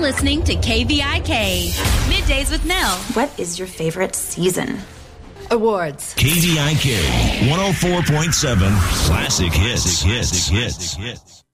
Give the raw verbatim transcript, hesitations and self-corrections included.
listening to K V I K. Middays with Nell. What is your favorite season? Awards. K V I K one oh four point seven Classic Hits. Hits. Hits. Hits.